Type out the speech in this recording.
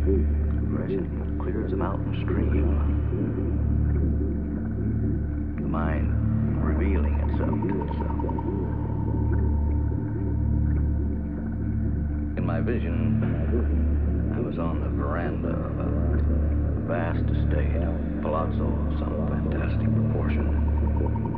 Progression clear as a mountain stream. The mind revealing itself to itself. In my vision, I was on the veranda of a vast estate, a palazzo of some fantastic proportion.